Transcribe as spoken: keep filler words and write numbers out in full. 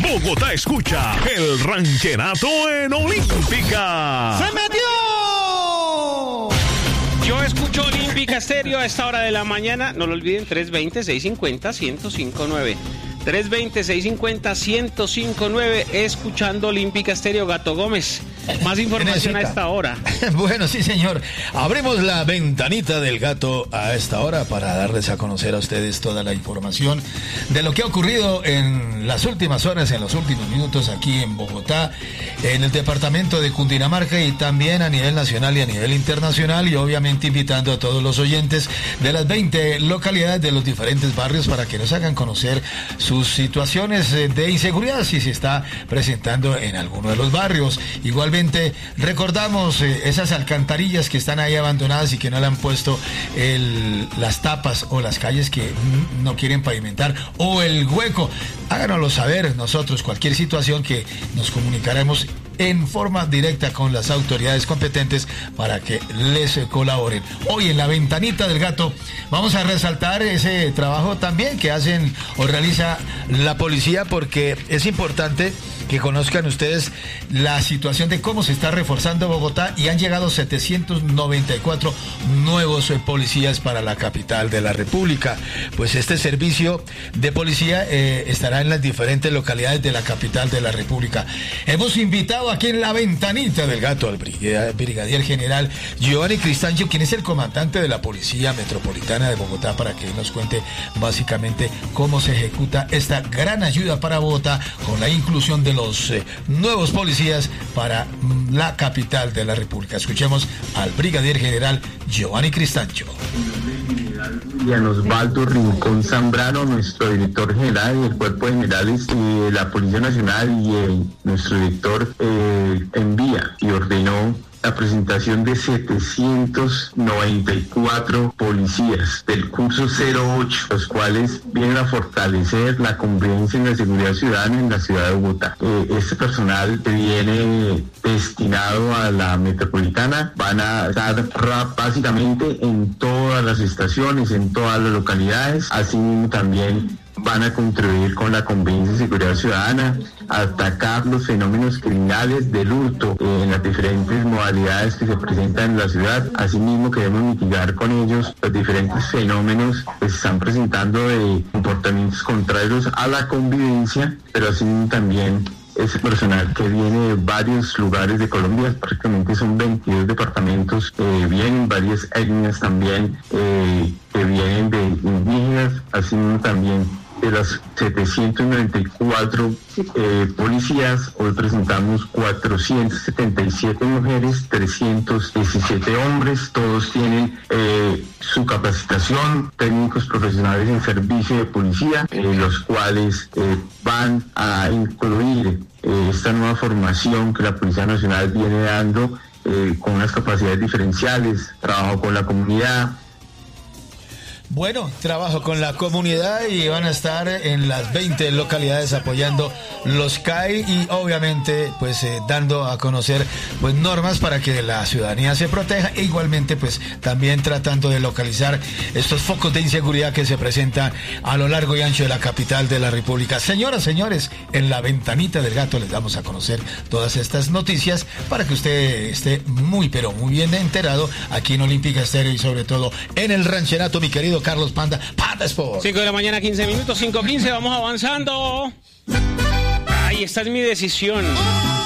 Bogotá escucha el ranchenato en Olímpica. ¡Se metió! Yo escucho Olímpica Estéreo a esta hora de la mañana. No lo olviden, tres veinte, seiscientos cincuenta, ciento cinco nueve. tres veinte, seiscientos cincuenta, ciento cinco nueve. Escuchando Olímpica Estéreo. Gato Gómez. Más información a esta hora. Bueno, sí, señor. Abrimos la ventanita del gato a esta hora para darles a conocer a ustedes toda la información de lo que ha ocurrido en las últimas horas, en los últimos minutos aquí en Bogotá, en el departamento de Cundinamarca y también a nivel nacional y a nivel internacional, y obviamente invitando a todos los oyentes de las veinte localidades de los diferentes barrios para que nos hagan conocer sus situaciones de inseguridad si se está presentando en alguno de los barrios. Igual recordamos eh, esas alcantarillas que están ahí abandonadas y que no le han puesto el, las tapas, o las calles que no quieren pavimentar, o el hueco. Háganoslo saber nosotros, cualquier situación, que nos comunicaremos en forma directa con las autoridades competentes para que les colaboren. Hoy en la ventanita del gato vamos a resaltar ese trabajo también que hacen o realiza la policía, porque es importante que conozcan ustedes la situación de cómo se está reforzando Bogotá, y han llegado setecientos noventa y cuatro nuevos eh, policías para la capital de la República. Pues este servicio de policía eh, estará en las diferentes localidades de la capital de la República. Hemos invitado aquí en la ventanita del gato al brigadier general Giovanni Cristancho, quien es el comandante de la Policía Metropolitana de Bogotá, para que nos cuente básicamente cómo se ejecuta esta gran ayuda para Bogotá con la inclusión de los eh, nuevos policías para mm, la capital de la República. Escuchemos al brigadier general Giovanni Cristancho. Y a Osvaldo Rincón Zambrano, nuestro director general del Cuerpo de Generales de la Policía Nacional, y eh, nuestro director eh, envía y ordenó la presentación de setecientos noventa y cuatro policías del curso cero ocho, los cuales vienen a fortalecer la convivencia y la seguridad ciudadana en la ciudad de Bogotá. Eh, este personal que viene destinado a la metropolitana van a estar básicamente en todas las estaciones, en todas las localidades, así mismo también van a contribuir con la convivencia y seguridad ciudadana, a atacar los fenómenos criminales del hurto eh, en las diferentes modalidades que se presentan en la ciudad. Asimismo, queremos mitigar con ellos los diferentes fenómenos que se están presentando de comportamientos contrarios a la convivencia, pero asimismo también ese personal que viene de varios lugares de Colombia, prácticamente son veintidós departamentos, eh, vienen varias etnias también, eh, que vienen de indígenas, así también de las setecientos noventa y cuatro eh, policías. Hoy presentamos cuatrocientas setenta y siete mujeres, trescientos diecisiete hombres, todos tienen eh, su capacitación, técnicos profesionales en servicio de policía, eh, los cuales eh, van a incluir eh, esta nueva formación que la Policía Nacional viene dando eh, con unas capacidades diferenciales, trabajo con la comunidad. Bueno, trabajo con la comunidad, y van a estar en las veinte localidades apoyando los C A I y obviamente pues eh, dando a conocer pues normas para que la ciudadanía se proteja, e igualmente pues también tratando de localizar estos focos de inseguridad que se presentan a lo largo y ancho de la capital de la República. Señoras, señores, en la ventanita del gato les damos a conocer todas estas noticias para que usted esté muy pero muy bien enterado aquí en Olímpica Estéreo, y sobre todo en el ranchenato, mi querido Carlos Panda, Panda Sport. cinco de la mañana, quince minutos, cinco quince, vamos avanzando. Ay, esta es mi decisión.